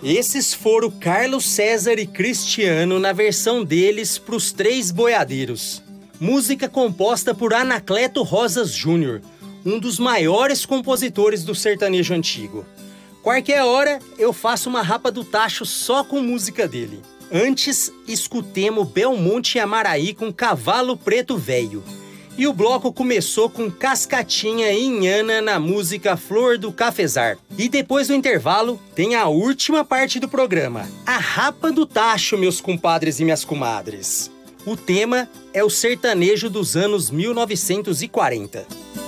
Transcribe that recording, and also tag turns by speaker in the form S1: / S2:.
S1: Esses foram Carlos César e Cristiano na versão deles pros Três Boiadeiros. Música composta por Anacleto Rosas Júnior, um dos maiores compositores do sertanejo antigo. Qualquer hora eu faço uma rapa do tacho só com música dele. Antes, escutemos Belmonte e Amaraí com Cavalo Preto Velho. E o bloco começou com Cascatinha e Inhana na música Flor do Cafezar. E depois do intervalo, tem a última parte do programa, a rapa do tacho, meus compadres e minhas comadres. O tema é o sertanejo dos anos 1940.